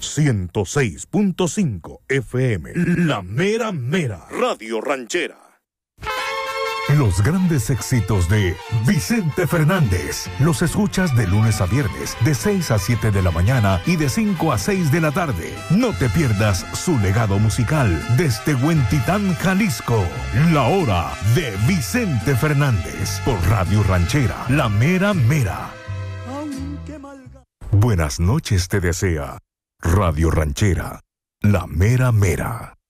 106.5 FM. La Mera Mera. Radio Ranchera. Los grandes éxitos de Vicente Fernández los escuchas de lunes a viernes de 6 a 7 de la mañana y de 5 a 6 de la tarde. No te pierdas su legado musical desde Huentitán, Jalisco. La hora de Vicente Fernández por Radio Ranchera, La Mera Mera. Buenas noches te desea Radio Ranchera, La Mera Mera.